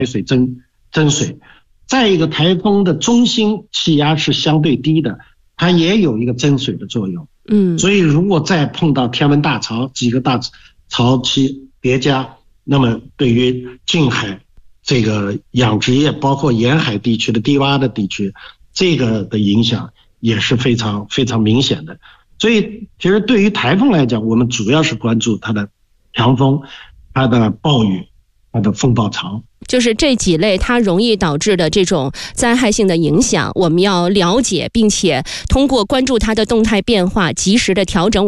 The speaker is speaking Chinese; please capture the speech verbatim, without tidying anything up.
水增增水。再一个，台风的中心气压是相对低的，它也有一个增水的作用。 嗯， 所以如果再碰到天文大潮，几个大潮期叠加，那么对于近海这个养殖业，包括沿海地区的低洼的地区，这个的影响也是非常非常明显的。所以其实对于台风来讲，我们主要是关注它的强风、它的暴雨、它的风暴潮， 就是这几类它容易导致的这种灾害性的影响，我们要了解，并且通过关注它的动态变化，及时的调整